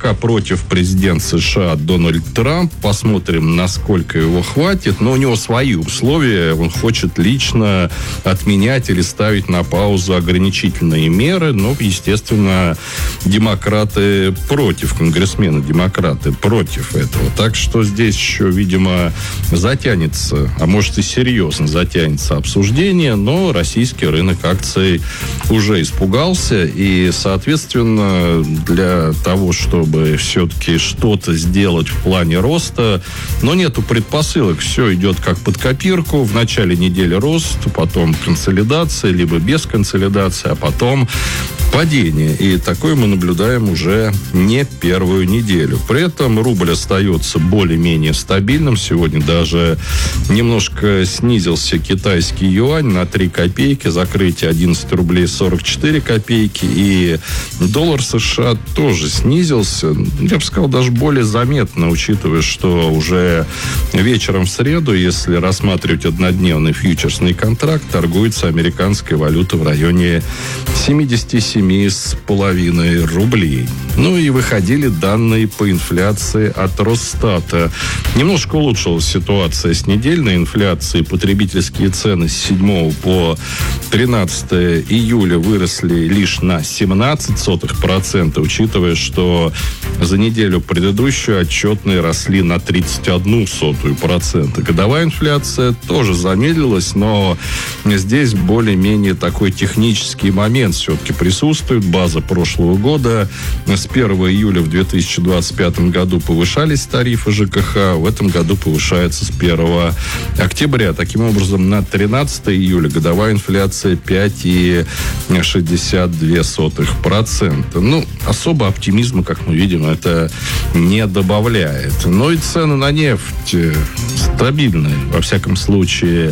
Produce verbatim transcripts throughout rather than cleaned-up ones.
пока против президент США Дональд Трамп. Посмотрим, насколько его хватит. Но у него свои условия. Он хочет лично отменять или ставить на паузу ограничительные меры. Но, естественно, демократы против, конгрессмены демократы против этого. Так что здесь еще, видимо, затянется, а может и серьезно затянется обсуждение. Но российский рынок акций уже испугался. И, соответственно, для того, чтобы все-таки что-то сделать в плане роста, но нету предпосылок. Все идет как под копирку. В начале недели рост, потом консолидация, либо без консолидации, а потом падение. И такое мы наблюдаем уже не первую неделю. При этом рубль остается более-менее стабильным. Сегодня даже немножко снизился китайский юань на три копейки. Закрытие одиннадцать рублей сорок четыре копейки. И доллар США тоже снизился. Я бы сказал, даже более заметно, учитывая, что уже вечером в среду, если рассматривать однодневный фьючерсный контракт, торгуется американская валюта в районе семьдесят семь с половиной рублей. Ну и выходили данные по инфляции от Росстата. Немножко улучшилась ситуация с недельной инфляцией. Потребительские цены с седьмого по тринадцатое июля выросли лишь на семнадцать сотых процента, учитывая, что за неделю предыдущую отчетные росли на тридцать одну сотую процента. Годовая инфляция тоже замедлилась, но здесь более-менее такой технический момент все-таки присутствует. База прошлого года. С первого июля в две тысячи двадцать пятом году повышались тарифы ЖКХ. В этом году повышается с первого октября. Таким образом, на тринадцатое июля годовая инфляция пять целых шестьдесят две сотых процента. Ну, особо оптимизма, как мы видим, это не добавляет. Но и цены на нефть стабильные. Во всяком случае,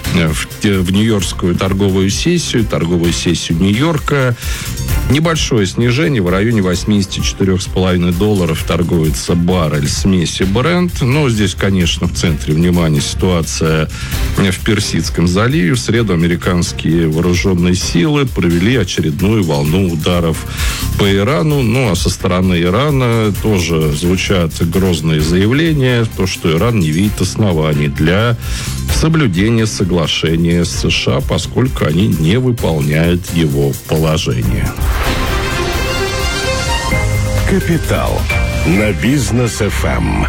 в, в нью-йоркскую торговую сессию, торговую сессию Нью-Йорка, небольшое снижение в районе восемьдесят четыре с половиной долларов торгуется баррель смеси Brent. Но здесь, конечно, в центре внимания ситуация в Персидском заливе. В среду американские вооруженные силы провели очередную волну ударов по Ирану. Ну, а со стороны Ирана тоже звучат грозные заявления, то, что Иран не видит оснований для соблюдения соглашения с США, поскольку они не выполняют его положение. Капитал на Бизнес эф эм.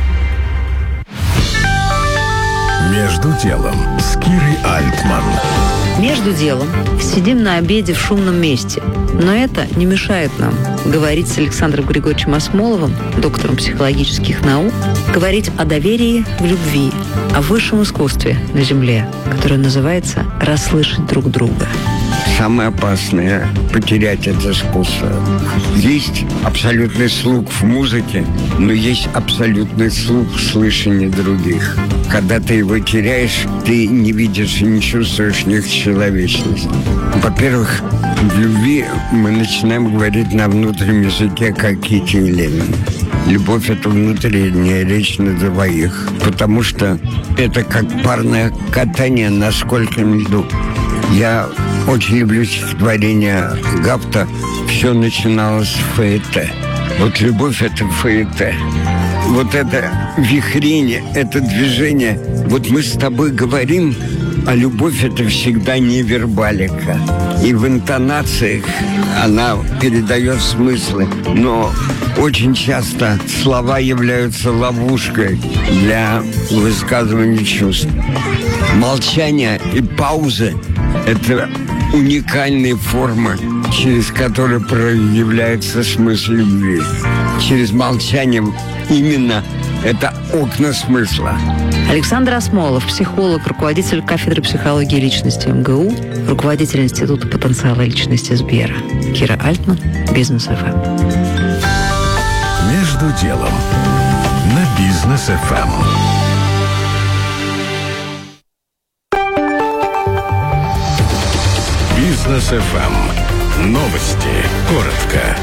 Между делом с Кирой Альтман. Между делом сидим на обеде в шумном месте. Но это не мешает нам говорить с Александром Григорьевичем Асмоловым, доктором психологических наук, говорить о доверии в любви, о высшем искусстве на Земле, которое называется «расслышать друг друга». Самое опасное – потерять это искусство. Есть абсолютный слух в музыке, но есть абсолютный слух в слышании других. Когда ты его теряешь, ты не видишь и не чувствуешь их человечность. Во-первых, в любви мы начинаем говорить на внутреннем языке, как Кити и Ленин. Любовь – это внутренняя речь на двоих, потому что это как парное катание на скользком льду. Я очень люблю стихотворение Гафта «Все начиналось с фаэте». Вот любовь – это фаэте. Вот это вихрение, это движение. Вот мы с тобой говорим, а любовь – это всегда невербалика. И в интонациях она передает смыслы. Но очень часто слова являются ловушкой для высказывания чувств. Молчание и паузы – это уникальные формы, через которые проявляется смысл любви. Через молчание именно это окна смысла. Александр Асмолов, психолог, руководитель кафедры психологии личности эм гэ у, руководитель Института потенциала личности Сбера. Кира Альтман, Бизнес эф эм. Между делом на Бизнес эф эм. Бизнес эф эм. Новости. Коротко.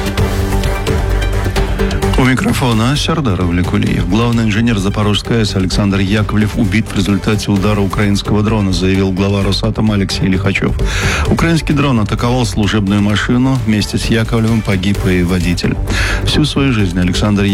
У микрофона Сардар Авликулиев. Главный инженер Запорожской АЭС Александр Яковлев убит в результате удара украинского дрона, заявил глава Росатома Алексей Лихачев. Украинский дрон атаковал служебную машину. Вместе с Яковлевым погиб и водитель. Всю свою жизнь Александр